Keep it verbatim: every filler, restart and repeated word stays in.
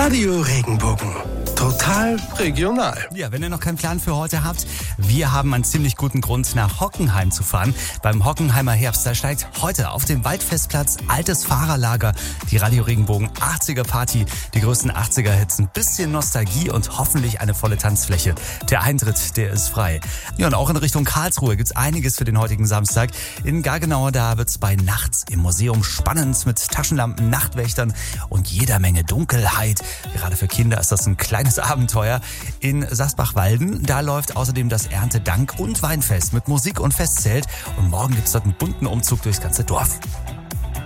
Radio Regenbogen. Total regional. Ja, wenn ihr noch keinen Plan für heute habt, wir haben einen ziemlich guten Grund, nach Hockenheim zu fahren. Beim Hockenheimer Herbst, da steigt heute auf dem Waldfestplatz altes Fahrerlager, die Radio Regenbogen achtziger Party, die größten achtziger Hits, ein bisschen Nostalgie und hoffentlich eine volle Tanzfläche. Der Eintritt, der ist frei. Ja, und auch in Richtung Karlsruhe gibt's einiges für den heutigen Samstag. In Gaggenau, da wird's bei Nachts im Museum spannend mit Taschenlampen, Nachtwächtern und jeder Menge Dunkelheit. Gerade für Kinder ist das ein kleines Abenteuer. In Sasbach-Walden, da läuft außerdem das Erntedank- und Weinfest mit Musik und Festzelt. Und morgen gibt's dort einen bunten Umzug durchs ganze Dorf.